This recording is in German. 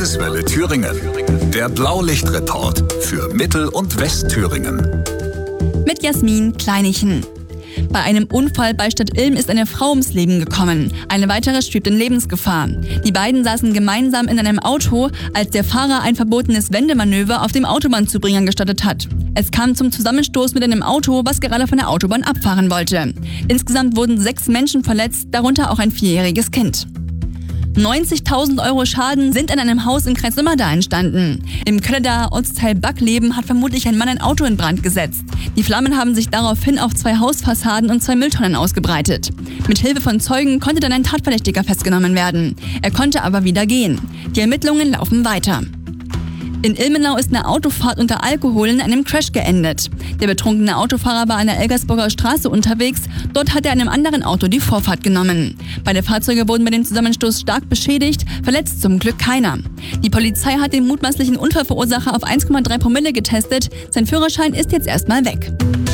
Landeswelle Thüringen. Der Blaulichtreport für Mittel- und Westthüringen. Mit Jasmin Kleinichen. Bei einem Unfall bei Stadtilm ist eine Frau ums Leben gekommen. Eine weitere schwebt in Lebensgefahr. Die beiden saßen gemeinsam in einem Auto, als der Fahrer ein verbotenes Wendemanöver auf dem Autobahnzubringer gestattet hat. Es kam zum Zusammenstoß mit einem Auto, was gerade von der Autobahn abfahren wollte. Insgesamt wurden 6 Menschen verletzt, darunter auch ein 4-jähriges Kind. 90.000 € Schaden sind in einem Haus im Kreis Immerda entstanden. Im Kölner Ortsteil Backleben hat vermutlich ein Mann ein Auto in Brand gesetzt. Die Flammen haben sich daraufhin auf 2 Hausfassaden und 2 Mülltonnen ausgebreitet. Mit Hilfe von Zeugen konnte dann ein Tatverdächtiger festgenommen werden. Er konnte aber wieder gehen. Die Ermittlungen laufen weiter. In Ilmenau ist eine Autofahrt unter Alkohol in einem Crash geendet. Der betrunkene Autofahrer war an der Elgersburger Straße unterwegs. Dort hat er einem anderen Auto die Vorfahrt genommen. Beide Fahrzeuge wurden bei dem Zusammenstoß stark beschädigt, verletzt zum Glück keiner. Die Polizei hat den mutmaßlichen Unfallverursacher auf 1,3 Promille getestet. Sein Führerschein ist jetzt erstmal weg.